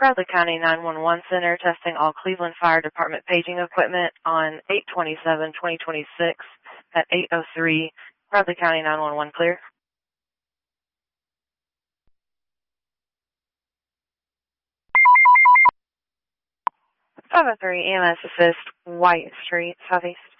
Bradley County 911 Center testing all Cleveland Fire Department paging equipment on 8/27/2026 at 8:03. Bradley County 911 clear. 503 EMS assist, White Street, Southeast.